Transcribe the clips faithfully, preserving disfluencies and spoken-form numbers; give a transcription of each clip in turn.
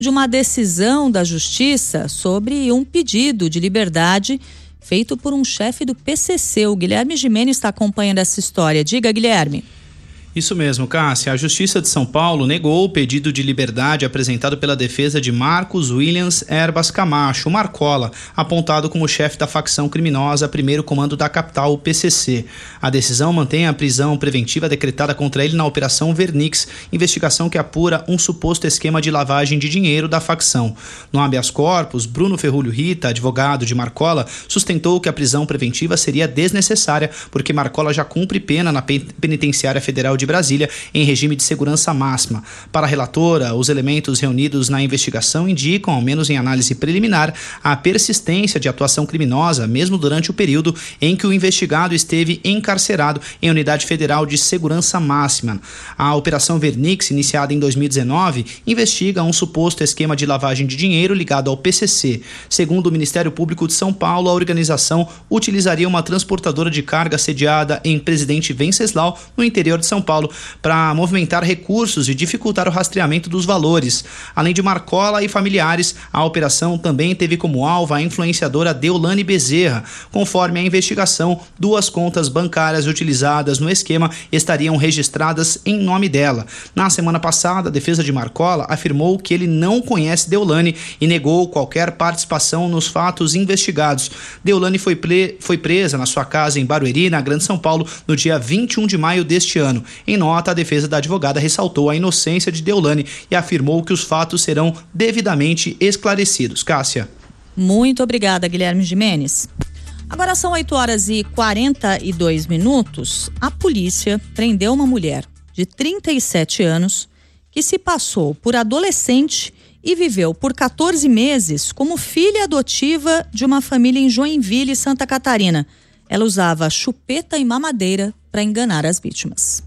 de uma decisão da Justiça sobre um pedido de liberdade feito por um chefe do P C C. O Guilherme Gimenez está acompanhando essa história. Diga, Guilherme. Isso mesmo, Cássia. A Justiça de São Paulo negou o pedido de liberdade apresentado pela defesa de Marcos Williams Erbas Camacho, Marcola, apontado como chefe da facção criminosa Primeiro Comando da Capital, o P C C. A decisão mantém a prisão preventiva decretada contra ele na Operação Vernix, investigação que apura um suposto esquema de lavagem de dinheiro da facção. No habeas corpus, Bruno Ferrulho Rita, advogado de Marcola, sustentou que a prisão preventiva seria desnecessária porque Marcola já cumpre pena na Penitenciária Federal de de Brasília em regime de segurança máxima. Para a relatora, os elementos reunidos na investigação indicam, ao menos em análise preliminar, a persistência de atuação criminosa, mesmo durante o período em que o investigado esteve encarcerado em unidade federal de segurança máxima. A Operação Vernix, iniciada em dois mil e dezenove, investiga um suposto esquema de lavagem de dinheiro ligado ao P C C. Segundo o Ministério Público de São Paulo, a organização utilizaria uma transportadora de carga sediada em Presidente Venceslau, no interior de São Paulo, para movimentar recursos e dificultar o rastreamento dos valores. Além de Marcola e familiares, a operação também teve como alvo a influenciadora Deolane Bezerra. Conforme a investigação, duas contas bancárias utilizadas no esquema estariam registradas em nome dela. Na semana passada, a defesa de Marcola afirmou que ele não conhece Deolane e negou qualquer participação nos fatos investigados. Deolane foi, pre- foi presa na sua casa em Barueri, na Grande São Paulo, no dia vinte e um de maio deste ano. Em nota, a defesa da advogada ressaltou a inocência de Deolane e afirmou que os fatos serão devidamente esclarecidos. Cássia. Muito obrigada, Guilherme Gimenez. Agora são oito horas e quarenta e dois minutos. A polícia prendeu uma mulher de trinta e sete anos que se passou por adolescente e viveu por quatorze meses como filha adotiva de uma família em Joinville, Santa Catarina. Ela usava chupeta e mamadeira para enganar as vítimas.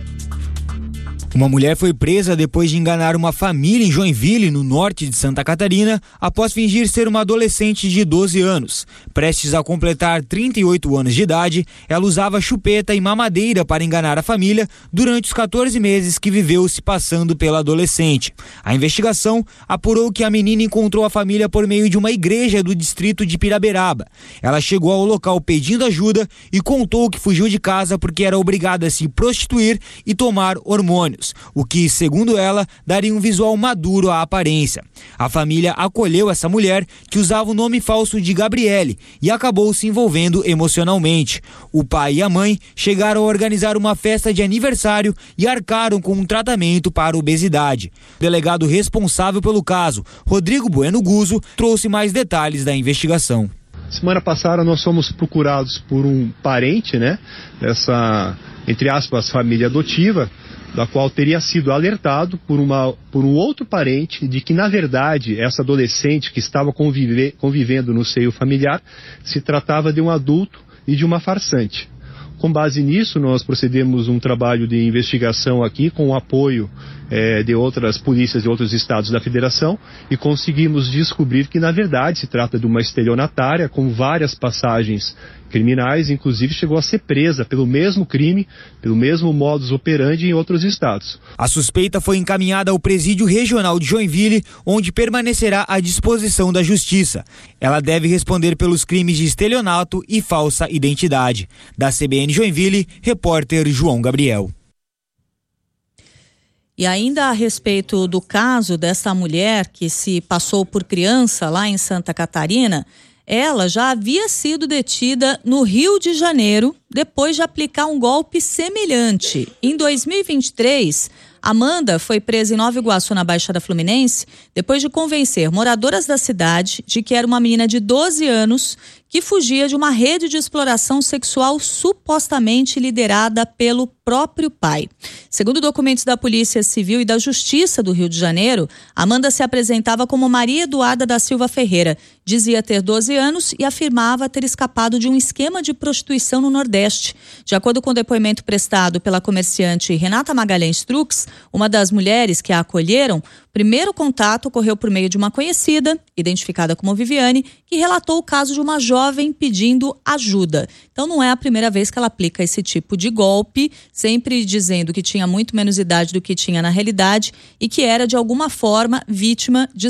Uma mulher foi presa depois de enganar uma família em Joinville, no norte de Santa Catarina, após fingir ser uma adolescente de doze anos. Prestes a completar trinta e oito anos de idade, ela usava chupeta e mamadeira para enganar a família durante os quatorze meses que viveu se passando pela adolescente. A investigação apurou que a menina encontrou a família por meio de uma igreja do distrito de Piraberaba. Ela chegou ao local pedindo ajuda e contou que fugiu de casa porque era obrigada a se prostituir e tomar hormônios, o que, segundo ela, daria um visual maduro à aparência. A família acolheu essa mulher, que usava o nome falso de Gabriele, e acabou se envolvendo emocionalmente. O pai e a mãe chegaram a organizar uma festa de aniversário e arcaram com um tratamento para obesidade. O delegado responsável pelo caso, Rodrigo Bueno Guzzo, trouxe mais detalhes da investigação. Semana passada nós fomos procurados por um parente, né, dessa, entre aspas, família adotiva, da qual teria sido alertado por, uma, por um outro parente de que, na verdade, essa adolescente que estava convive, convivendo no seio familiar se tratava de um adulto e de uma farsante. Com base nisso, nós procedemos um trabalho de investigação aqui com o apoio é, de outras polícias de outros estados da federação e conseguimos descobrir que, na verdade, se trata de uma estelionatária com várias passagens criminais, inclusive chegou a ser presa pelo mesmo crime, pelo mesmo modus operandi em outros estados. A suspeita foi encaminhada ao Presídio Regional de Joinville, onde permanecerá à disposição da Justiça. Ela deve responder pelos crimes de estelionato e falsa identidade. Da C B N Joinville, repórter João Gabriel. E ainda a respeito do caso dessa mulher que se passou por criança lá em Santa Catarina, ela já havia sido detida no Rio de Janeiro depois de aplicar um golpe semelhante. Em dois mil e vinte e três, Amanda foi presa em Nova Iguaçu, na Baixada Fluminense, depois de convencer moradoras da cidade de que era uma menina de doze anos que fugia de uma rede de exploração sexual supostamente liderada pelo próprio pai. Segundo documentos da Polícia Civil e da Justiça do Rio de Janeiro, Amanda se apresentava como Maria Eduarda da Silva Ferreira, dizia ter doze anos e afirmava ter escapado de um esquema de prostituição no Nordeste. De acordo com o depoimento prestado pela comerciante Renata Magalhães Trux, uma das mulheres que a acolheram, O primeiro contato ocorreu por meio de uma conhecida, identificada como Viviane, que relatou o caso de uma jovem pedindo ajuda. Então não é a primeira vez que ela aplica esse tipo de golpe, sempre dizendo que tinha muito menos idade do que tinha na realidade e que era de alguma forma vítima de